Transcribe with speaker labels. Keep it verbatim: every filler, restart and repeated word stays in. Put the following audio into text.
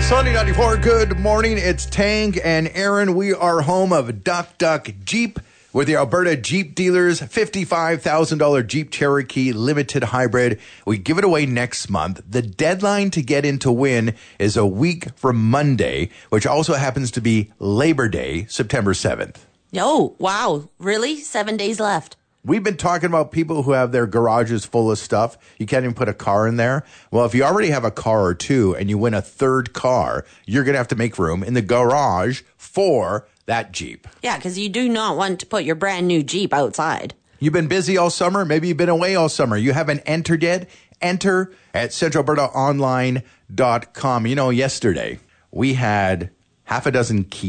Speaker 1: Sunny ninety-four, good morning. It's Tang and Aaron. We are home of Duck Duck Jeep with the Alberta Jeep dealers. fifty-five thousand dollars Jeep Cherokee Limited Hybrid. We give it away next month. The deadline to get in to win is a week from Monday, which also happens to be Labor Day, September seventh.
Speaker 2: Oh, wow. Really? Seven days left.
Speaker 1: We've been talking about people who have their garages full of stuff. You can't even put a car in there. Well, if you already have a car or two and you win a third car, you're going to have to make room in the garage for that Jeep.
Speaker 2: Yeah, because you do not want to put your brand new Jeep outside.
Speaker 1: You've been busy all summer. Maybe you've been away all summer. You haven't entered yet. Enter at central alberta online dot com. You know, yesterday we had half a dozen keys.